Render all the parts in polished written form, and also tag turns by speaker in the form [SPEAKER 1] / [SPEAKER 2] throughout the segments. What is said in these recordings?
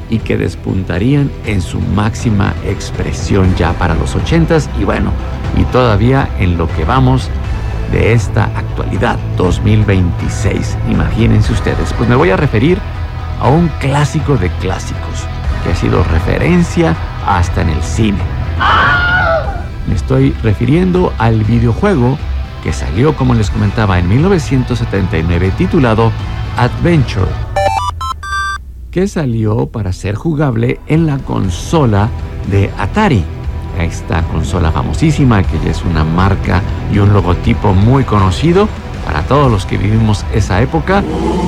[SPEAKER 1] y que despuntarían en su máxima expresión ya para los 80s y bueno, y todavía en lo que vamos de esta actualidad 2026. Imagínense ustedes, pues me voy a referir a un clásico de clásicos que ha sido referencia hasta en el cine. Me estoy refiriendo al videojuego que salió, como les comentaba, en 1979 titulado Adventure, que salió para ser jugable en la consola de Atari. Esta consola famosísima que ya es una marca y un logotipo muy conocido para todos los que vivimos esa época.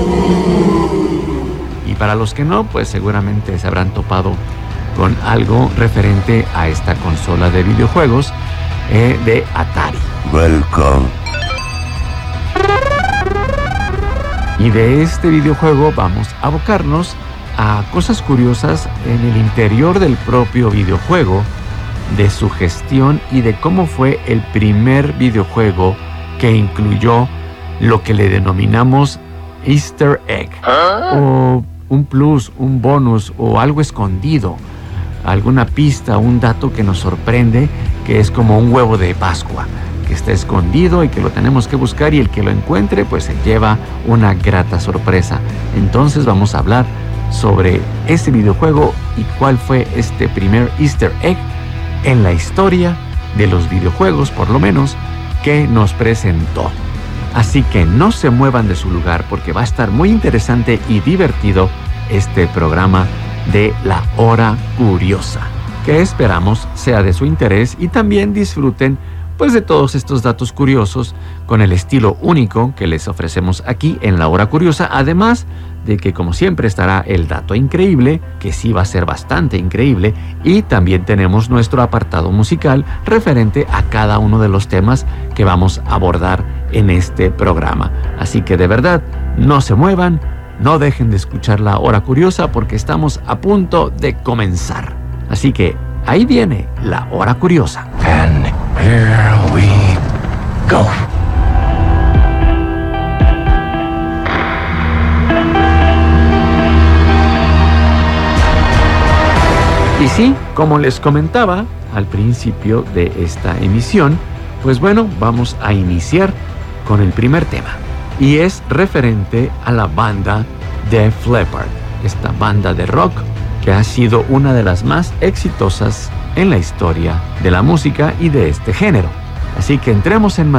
[SPEAKER 1] Y para los que no, pues seguramente se habrán topado con algo referente a esta consola de videojuegos de Atari.
[SPEAKER 2] Welcome.
[SPEAKER 1] Y de este videojuego vamos a abocarnos a cosas curiosas en el interior del propio videojuego, de su gestión y de cómo fue el primer videojuego que incluyó lo que le denominamos Easter egg, o un plus, un bonus o algo escondido, alguna pista, un dato que nos sorprende, que es como un huevo de Pascua, que está escondido y que lo tenemos que buscar, y el que lo encuentre pues se lleva una grata sorpresa. Entonces vamos a hablar sobre ese videojuego y cuál fue este primer Easter egg en la historia de los videojuegos, por lo menos, que nos presentó. Así que no se muevan de su lugar porque va a estar muy interesante y divertido este programa de La Hora Curiosa, que esperamos sea de su interés y también disfruten pues de todos estos datos curiosos con el estilo único que les ofrecemos aquí en La Hora Curiosa, además de que como siempre estará el dato increíble, que sí va a ser bastante increíble, y también tenemos nuestro apartado musical referente a cada uno de los temas que vamos a abordar en este programa. Así que de verdad, no se muevan, no dejen de escuchar La Hora Curiosa porque estamos a punto de comenzar. Así que ahí viene La Hora Curiosa.
[SPEAKER 2] And here we go.
[SPEAKER 1] Y sí, como les comentaba al principio de esta emisión, pues bueno, vamos a iniciar con el primer tema. Y es referente a la banda Def Leppard, esta banda de rock que ha sido una de las más exitosas en la historia de la música y de este género. Así que entremos en